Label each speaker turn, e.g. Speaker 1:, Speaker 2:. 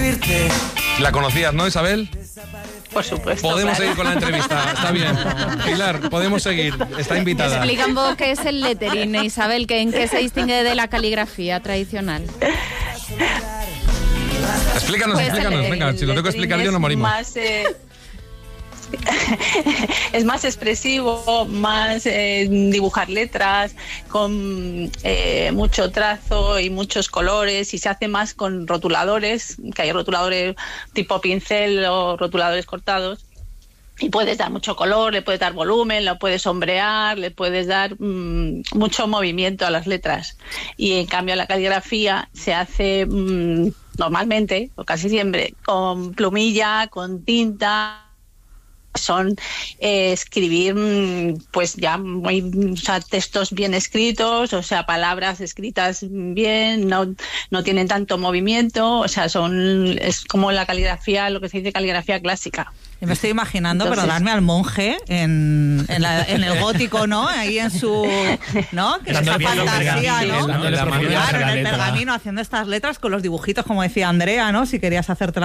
Speaker 1: escribirte.
Speaker 2: ¿La conocías, no, Isabel?
Speaker 3: Por supuesto.
Speaker 2: Podemos
Speaker 3: claro.
Speaker 2: seguir con la entrevista, está bien. Pilar, podemos seguir, está invitada.
Speaker 4: Explica un poco qué es el lettering, Isabel, en qué se distingue de la caligrafía tradicional.
Speaker 2: Explícanos,
Speaker 4: Pues
Speaker 2: venga, si lo tengo que explicar yo no morimos.
Speaker 3: Es más expresivo, más dibujar letras con mucho trazo y muchos colores, y se hace más con rotuladores, que hay rotuladores tipo pincel o rotuladores cortados, y puedes dar mucho color, le puedes dar volumen, lo puedes sombrear, le puedes dar mucho movimiento a las letras. Y en cambio la caligrafía se hace normalmente, o casi siempre, con plumilla, con tinta. Son escribir pues ya muy, o sea, textos bien escritos, o sea, palabras escritas bien, no tienen tanto movimiento, o sea, es como la caligrafía, lo que se dice caligrafía clásica.
Speaker 5: Me estoy imaginando, perdonadme, al monje en el gótico, ¿no? Ahí en su, ¿no? Que es esa fantasía, ¿no? Claro, en el pergamino haciendo estas letras con los dibujitos, como decía Andrea, ¿no? Si querías hacerte